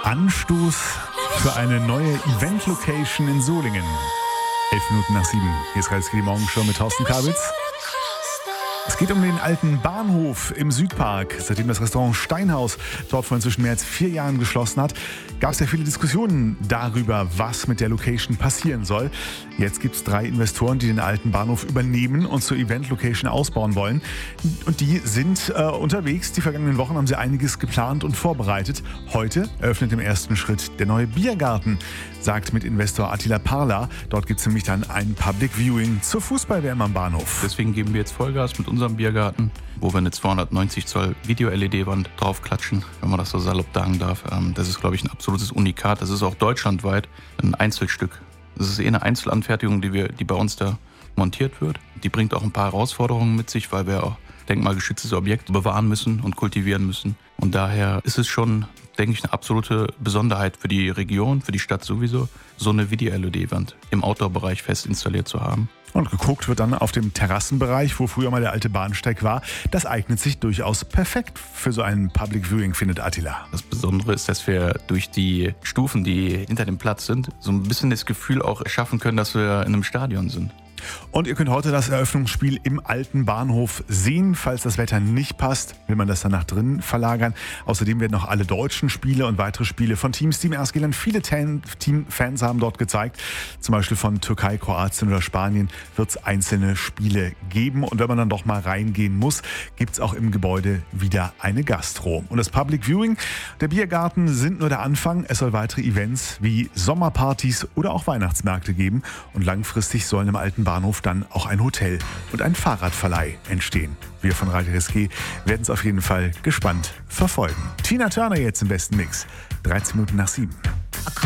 Anstoß für eine neue Event-Location in Solingen. 11 Minuten nach 7. Hier ist Reizke, die Morgenshow mit Thorsten Kabitz. Es geht um den alten Bahnhof im Südpark. Seitdem das Restaurant Steinhaus dort vor inzwischen mehr als 4 Jahren geschlossen hat, gab es ja viele Diskussionen darüber, was mit der Location passieren soll. Jetzt gibt es 3 Investoren, die den alten Bahnhof übernehmen und zur Event-Location ausbauen wollen. Und die sind unterwegs. Die vergangenen Wochen haben sie einiges geplant und vorbereitet. Heute eröffnet im ersten Schritt der neue Biergarten, sagt Mitinvestor Attila Parla. Dort gibt es nämlich dann ein Public Viewing zur Fußball-WM am Bahnhof. Deswegen geben wir jetzt Vollgas mit unserem Biergarten, wo wir eine 290 Zoll Video-LED-Wand draufklatschen, wenn man das so salopp sagen darf. Das ist, glaube ich, ein absolutes Unikat. Das ist auch deutschlandweit ein Einzelstück. Das ist eine Einzelanfertigung, die bei uns da montiert wird. Die bringt auch ein paar Herausforderungen mit sich, weil wir auch denkmalgeschütztes Objekt bewahren müssen und kultivieren müssen. Und daher ist es schon, denke ich, eine absolute Besonderheit für die Region, für die Stadt sowieso, so eine Video-LED-Wand im Outdoor-Bereich fest installiert zu haben. Und geguckt wird dann auf dem Terrassenbereich, wo früher mal der alte Bahnsteig war. Das eignet sich durchaus perfekt für so einen Public Viewing, findet Attila. Das Besondere ist, dass wir durch die Stufen, die hinter dem Platz sind, so ein bisschen das Gefühl auch schaffen können, dass wir in einem Stadion sind. Und ihr könnt heute das Eröffnungsspiel im alten Bahnhof sehen. Falls das Wetter nicht passt, will man das dann nach drinnen verlagern. Außerdem werden noch alle deutschen Spiele und weitere Spiele von Teams Team Erskine. Viele Teamfans haben dort gezeigt. Zum Beispiel von Türkei, Kroatien oder Spanien wird es einzelne Spiele geben. Und wenn man dann doch mal reingehen muss, gibt es auch im Gebäude wieder eine Gastro. Und das Public Viewing, der Biergarten sind nur der Anfang. Es soll weitere Events wie Sommerpartys oder auch Weihnachtsmärkte geben. Und langfristig sollen im alten Bahnhof dann auch ein Hotel und ein Fahrradverleih entstehen. Wir von Radio RSG werden es auf jeden Fall gespannt verfolgen. Tina Turner jetzt im besten Mix. 13 Minuten nach 7.